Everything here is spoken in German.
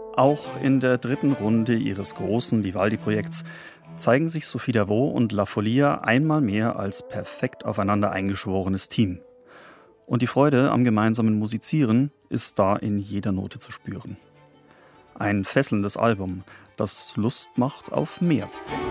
Auch in der dritten Runde ihres großen Vivaldi-Projekts zeigen sich Sophie Davot und La Folia einmal mehr als perfekt aufeinander eingeschworenes Team. Und die Freude am gemeinsamen Musizieren ist da in jeder Note zu spüren. Ein fesselndes Album, das Lust macht auf mehr.